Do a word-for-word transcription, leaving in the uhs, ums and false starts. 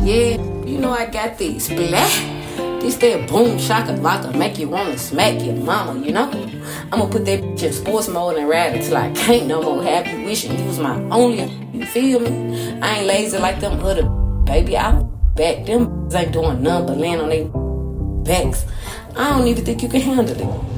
Yeah, you know I got these splat. This that boom shaka laka make you wanna smack your mama, you know? I'ma put that bitch in sports mode and ride until I can't no more. Have you wishing you was my only, you feel me? I ain't lazy like them other baby. I back them ain't doing nothing but laying on their backs. I don't even think you can handle it.